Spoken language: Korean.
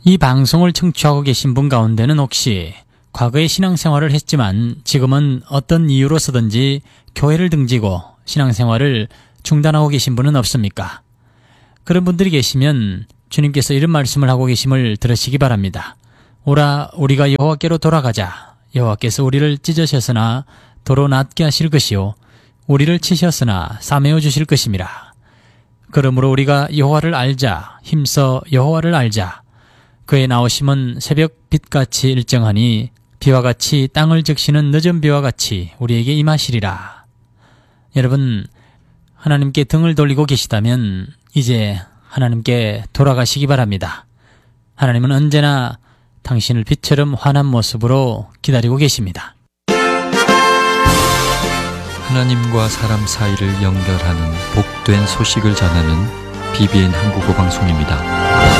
이 방송을 청취하고 계신 분 가운데는 혹시 과거에 신앙생활을 했지만 지금은 어떤 이유로서든지 교회를 등지고 신앙생활을 중단하고 계신 분은 없습니까? 그런 분들이 계시면 주님께서 이런 말씀을 하고 계심을 들으시기 바랍니다. 오라 우리가 여호와께로 돌아가자. 여호와께서 우리를 찢으셨으나 도로 낫게 하실 것이요 우리를 치셨으나 싸매어 주실 것임이라. 그러므로 우리가 여호와를 알자. 힘써 여호와를 알자. 그의 나오심은 새벽 빛같이 일정하니 비와 같이 땅을 적시는 늦은 비와 같이 우리에게 임하시리라. 여러분, 하나님께 등을 돌리고 계시다면 이제 하나님께 돌아가시기 바랍니다. 하나님은 언제나 당신을 빛처럼 환한 모습으로 기다리고 계십니다. 하나님과 사람 사이를 연결하는 복된 소식을 전하는 BBN 한국어 방송입니다.